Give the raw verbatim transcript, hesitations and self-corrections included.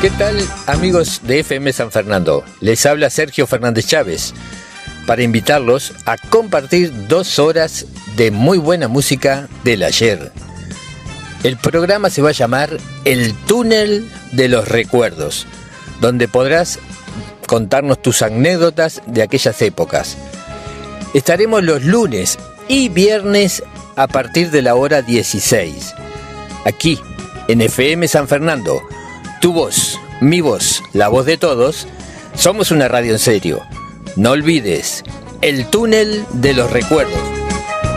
¿Qué tal, amigos de F M San Fernando? Les habla Sergio Fernández Chávez para invitarlos a compartir dos horas de muy buena música del ayer. El programa se va a llamar El Túnel de los Recuerdos, donde podrás contarnos tus anécdotas de aquellas épocas. Estaremos los lunes y viernes a partir de la hora dieciséis, aquí en F M San Fernando. Tu voz, mi voz, la voz de todos. Somos una radio en serio. No olvides, El Túnel de los Recuerdos.